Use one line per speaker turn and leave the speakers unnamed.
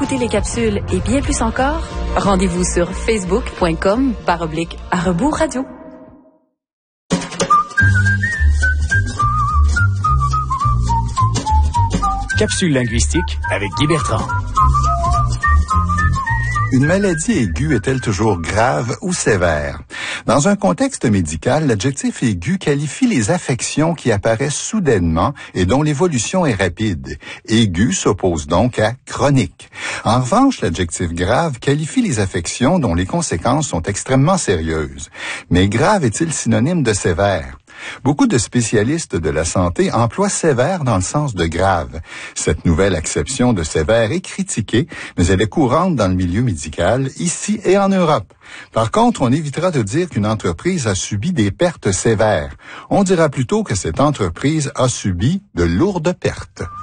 écouter les capsules et bien plus encore? Rendez-vous sur facebook.com/@rebours-radio.
Capsule linguistique avec Guy Bertrand.
Une maladie aiguë est-elle toujours grave ou sévère? Dans un contexte médical, l'adjectif aigu qualifie les affections qui apparaissent soudainement et dont l'évolution est rapide. Aigu s'oppose donc à chronique. En revanche, l'adjectif grave qualifie les affections dont les conséquences sont extrêmement sérieuses. Mais grave est-il synonyme de sévère? Beaucoup de spécialistes de la santé emploient sévère dans le sens de grave. Cette nouvelle acception de sévère est critiquée, mais elle est courante dans le milieu médical, ici et en Europe. Par contre, on évitera de dire qu'une entreprise a subi des pertes sévères. On dira plutôt que cette entreprise a subi de lourdes pertes.